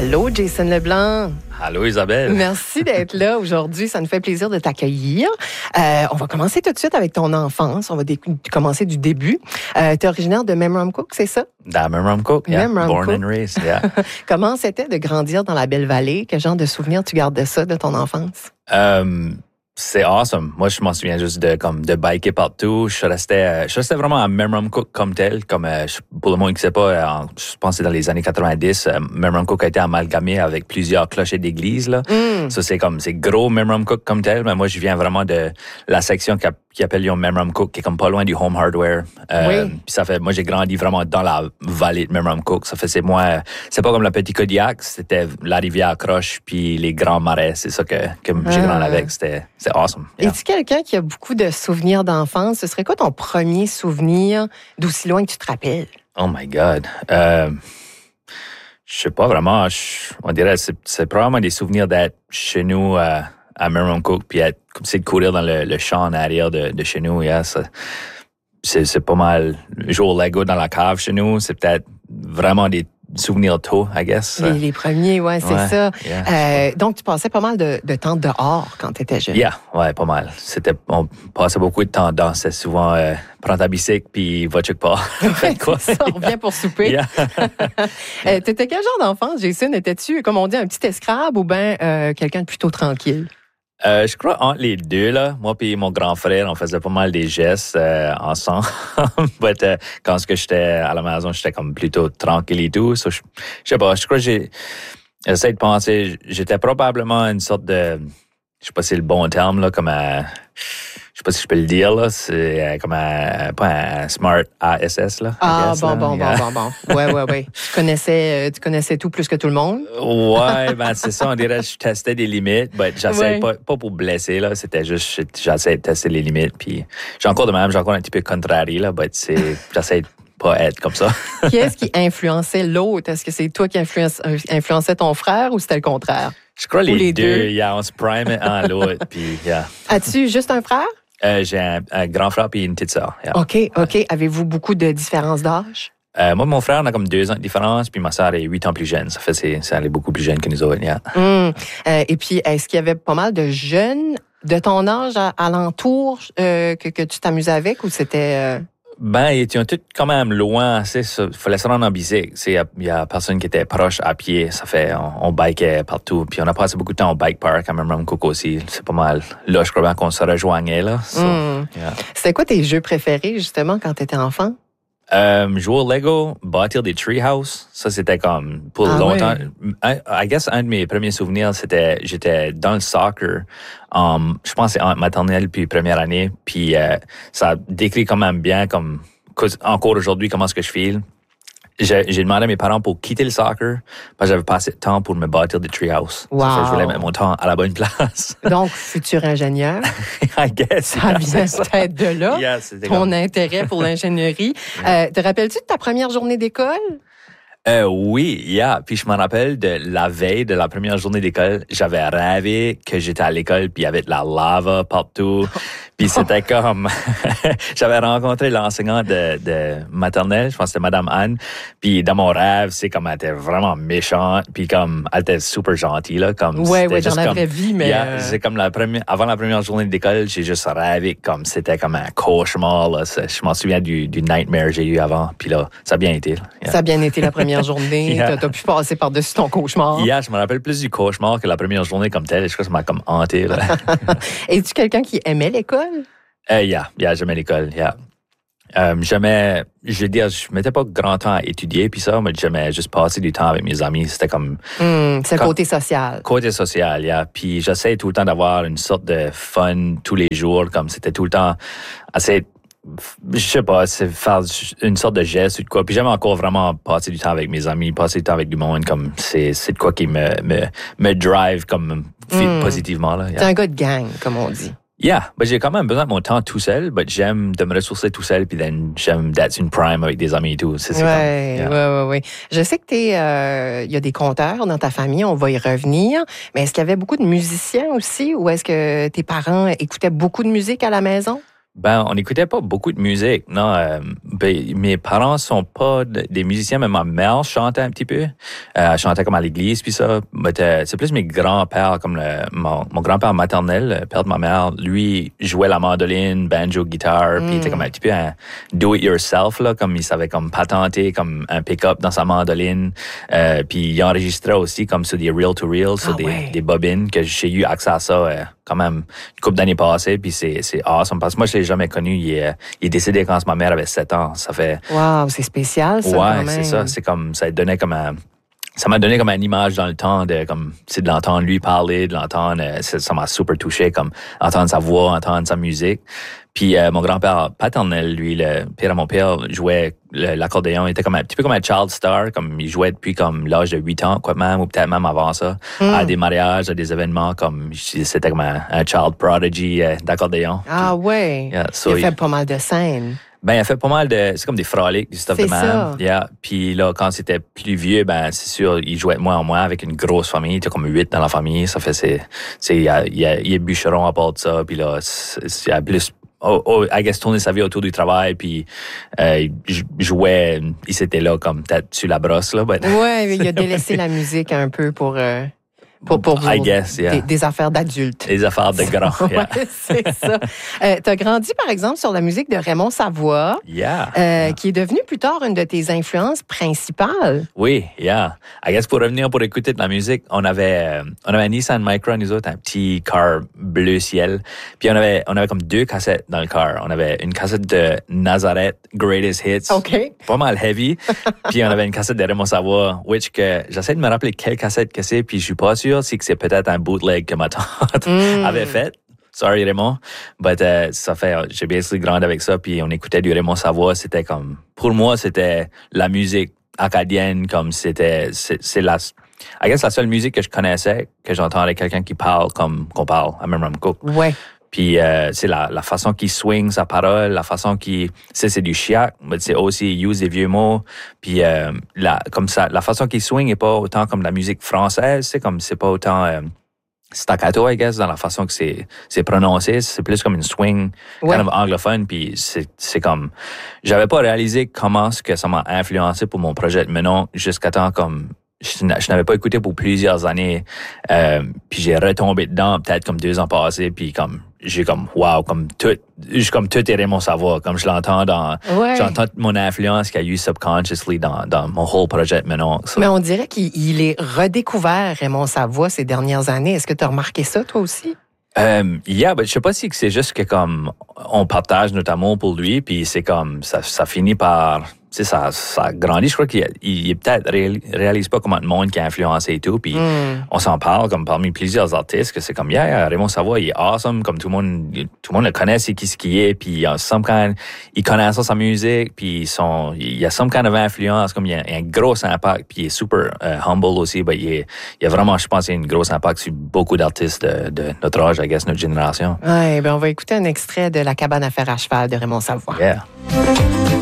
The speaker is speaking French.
Allô, Jason Leblanc. Allô, Isabelle. Merci d'être là aujourd'hui. Ça nous fait plaisir de t'accueillir. On va commencer tout de suite avec ton enfance. On va commencer du début. Tu es originaire de Memramcook, c'est ça? De Memramcook, yeah. Memramcook. Born and raised, yeah. Comment c'était de grandir dans la Belle-Vallée? Quel genre de souvenirs tu gardes de ça, de ton enfance? C'est awesome. Moi, je m'en souviens juste de biker partout. Je restais vraiment à Memramcook comme tel. Pour le monde qui ne sait pas, je pense que c'est dans les années 90, Memramcook a été amalgamé avec plusieurs clochers d'église, là. Ça, c'est gros Memramcook comme tel. Mais moi, je viens vraiment de la section qui appelle Memramcook, qui est comme pas loin du Home Hardware. Puis moi, j'ai grandi vraiment dans la vallée de Memramcook. C'est pas comme le Petit Kodiak, c'était la rivière Croche puis les Grands Marais. C'est ça que j'ai grandi avec. C'est awesome. Yeah. Es-tu quelqu'un qui a beaucoup de souvenirs d'enfance? Ce serait quoi ton premier souvenir d'aussi loin que tu te rappelles? Oh my God. Je sais pas vraiment. On dirait c'est probablement des souvenirs d'être chez nous à Memramcook puis de courir dans le champ en arrière de chez nous. Yeah, c'est pas mal. Jouer au Lego dans la cave chez nous, c'est peut-être vraiment des souvenirs tôt, I guess. Les premiers, c'est ça. Yeah. Donc, tu passais pas mal de temps dehors quand tu étais jeune. Ouais, pas mal. On passait beaucoup de temps dedans. C'était souvent prends ta bicycle puis va quelque part. On revient pour souper. Yeah. T'étais quel genre d'enfant, Jason? Étais-tu, comme on dit, un petit escrabe ou bien quelqu'un de plutôt tranquille? Je crois entre les deux, là. Moi et mon grand frère, on faisait pas mal des gestes ensemble. Quand j'étais à la maison, j'étais comme plutôt tranquille et tout. So, je sais pas, je crois que j'essaie de penser, j'étais probablement une sorte de, je sais pas si c'est le bon terme, là, comme je sais pas si je peux le dire, là, c'est comme pas un smart ASS, là. Bon. Ouais. Tu connaissais tout plus que tout le monde? Ouais, c'est ça, on dirait que je testais des limites, mais j'essaie pas pour blesser, là, c'était juste, j'essaie de tester les limites, puis j'ai encore un petit peu contrarié, là, mais j'essaie de pas être comme ça. Qui est-ce qui influençait l'autre? Est-ce que c'est toi qui influençais ton frère ou c'était le contraire? Je crois les deux. On se prime un à l'autre, puis As-tu juste un frère? J'ai un grand frère puis une petite sœur. Yeah. OK. Avez-vous beaucoup de différences d'âge? Moi, mon frère, on a comme 2 ans de différence, puis ma sœur est 8 ans plus jeune. Ça fait elle est beaucoup plus jeune que nous autres. Yeah. Et puis, est-ce qu'il y avait pas mal de jeunes de ton âge alentour que tu t'amusais avec ou c'était... Ils étaient tous quand même loin. Il fallait se rendre en bicycle. Il y a personne qui était proche à pied. Ça fait, on bikait partout. Puis on a passé beaucoup de temps au bike park à Memramcook aussi. C'est pas mal. Là, je crois bien qu'on se rejoignait, là. C'était quoi tes jeux préférés, justement, quand t'étais enfant? Jouer au Lego, bâtir des treehouse. Ça, c'était comme pour longtemps. Ouais. I guess un de mes premiers souvenirs, j'étais dans le soccer. Je pense que c'est entre maternelle puis première année. Puis ça décrit quand même bien encore aujourd'hui comment est-ce que je file. J'ai demandé à mes parents pour quitter le soccer parce que j'avais pas assez de temps pour me bâtir des treehouse. Wow. Ça fait que je voulais mettre mon temps à la bonne place. Donc, futur ingénieur. I guess. Ça vient peut-être de là, ton intérêt pour l'ingénierie. Te rappelles-tu de ta première journée d'école? Oui, Puis je me rappelle de la veille de la première journée d'école, j'avais rêvé que j'étais à l'école puis il y avait de la lava partout. Puis c'était comme j'avais rencontré l'enseignante de maternelle, je pense que c'était Madame Anne. Puis dans mon rêve, c'est comme elle était vraiment méchante, puis comme elle était super gentille là, comme ouais, dans la vraie vie, mais c'est comme avant la première journée d'école, j'ai juste rêvé comme c'était comme un cauchemar là. Je m'en souviens du nightmare que j'ai eu avant, puis là, ça a bien été. Là. Ça a bien été la première journée, t'as pu passer par-dessus ton cauchemar. Je me rappelle plus du cauchemar que la première journée comme telle. Je crois que ça m'a comme hanté. Là. Es-tu quelqu'un qui aimait l'école? J'aimais l'école, je veux dire, je mettais pas grand temps à étudier, puis ça, mais j'aimais juste passer du temps avec mes amis. C'était comme... c'est le côté social. Côté social, Puis j'essaie tout le temps d'avoir une sorte de fun tous les jours, comme c'était tout le temps assez... Je sais pas, c'est faire une sorte de geste ou de quoi. Puis j'aime encore vraiment passer du temps avec mes amis, passer du temps avec du monde, comme c'est de quoi qui me drive comme positivement. Là, T'es un gars de gang, comme on dit. J'ai quand même besoin de mon temps tout seul, mais j'aime de me ressourcer tout seul, puis j'aime d'être une prime avec des amis et tout. Oui. Je sais que il y a des conteurs dans ta famille, on va y revenir, mais est-ce qu'il y avait beaucoup de musiciens aussi, ou est-ce que tes parents écoutaient beaucoup de musique à la maison? Ben, on n'écoutait pas beaucoup de musique, non. Mes parents sont pas des musiciens, mais ma mère chantait un petit peu. Elle chantait comme à l'église, puis ça. Mais c'est plus mes grands-pères, comme mon grand-père maternel, le père de ma mère, lui jouait la mandoline, banjo, guitare, puis il était comme un petit peu un do-it-yourself, là, comme il savait comme patenter comme un pick-up dans sa mandoline. Puis il enregistrait aussi comme sur des reel-to-reel, sur des bobines, que j'ai eu accès à ça quand même une couple d'années passées, puis c'est awesome, parce que moi, je l'ai jamais connu. Il est décédé quand ma mère avait 7 ans. Ça fait... Wow, c'est spécial, ça, quand même. Ouais, c'est ça. C'est comme, ça m'a donné comme une image dans le temps de l'entendre lui parler, de l'entendre, ça m'a super touché, comme entendre sa voix, entendre sa musique. Puis mon grand-père paternel, lui, le père de mon père, jouait l'accordéon. Il était comme un petit peu comme un child star, comme il jouait depuis comme l'âge de 8 ans, quoi même, ou peut-être même avant ça, à des mariages, à des événements, comme c'était comme un child prodigy d'accordéon. Ah ouais. Yeah, il a fait pas mal de scènes. Ben, il a fait pas mal de... C'est comme des frolics, du stuff de même. Yeah. Puis là, quand c'était plus vieux, ben, c'est sûr, il jouait de moins en moins avec une grosse famille. Il était comme 8 dans la famille. Ça fait, il est bûcheron à part de ça. Puis là, il a plus... I guess, tourner sa vie autour du travail, puis il jouait... Il s'était là comme peut-être sur la brosse, là. But... Ouais, il a délaissé la musique un peu pour I guess, yeah. Des affaires d'adultes. Des affaires de grands, yeah. Ouais, c'est ça. Tu as grandi, par exemple, sur la musique de Raymond Savoie, yeah. Qui est devenue plus tard une de tes influences principales. Oui, yeah. I guess pour revenir pour écouter de la musique, on avait un Nissan Micra, nous autres, un petit car bleu ciel. Puis on avait comme 2 cassettes dans le car. On avait une cassette de Nazareth Greatest Hits. OK. Pas mal heavy. Puis on avait une cassette de Raymond Savoie, which que j'essaie de me rappeler quelle cassette que c'est, puis je suis pas sûr. C'est que c'est peut-être un bootleg que ma tante avait fait. Sorry, Raymond. But ça fait, j'ai basically grandi avec ça, puis on écoutait du Raymond Savoie. C'était comme, pour moi, c'était la musique acadienne, comme c'est la seule musique que je connaissais, que j'entendais quelqu'un qui parle comme qu'on parle à Memram Cook. Ouais. Puis c'est la façon qu'il swing sa parole, la façon qu'il... C'est du chiac, mais c'est aussi il use des vieux mots. Puis comme ça, la façon qu'il swing n'est pas autant comme la musique française, c'est pas autant staccato, I guess, dans la façon que c'est prononcé. C'est plus comme une swing kind of anglophone. Puis c'est comme... J'avais pas réalisé comment que ça m'a influencé pour mon projet de Menon jusqu'à temps comme... Je n'avais pas écouté pour plusieurs années, puis j'ai retombé dedans peut-être comme 2 ans passés, puis comme j'ai comme wow, comme tout est Raymond Savoie, comme je l'entends j'entends mon influence qu'il y a eu subconsciously dans mon whole projet maintenant. So. Mais on dirait qu'il est redécouvert Raymond Savoie ces dernières années. Est-ce que tu as remarqué ça toi aussi? Yeah, but je sais pas si c'est juste que comme on partage notre amour pour lui, puis c'est comme ça finit par, tu sais, ça grandit. Je crois qu'il peut-être réalise pas comment le monde qui a influencé et tout, puis on s'en parle comme parmi plusieurs artistes que c'est comme Raymond Savoie, il est awesome, comme tout le monde le connaît, c'est qui ce qu'il est, puis il connaît ça, sa musique, puis il y a some kind of influence, comme il y a un gros impact, puis il est super humble aussi, but il y a vraiment, je pense, une grosse impact sur beaucoup d'artistes de notre âge, I guess, notre génération. Ouais, ben on va écouter un extrait de La cabane à fer à cheval de Raymond Savoie. Yeah.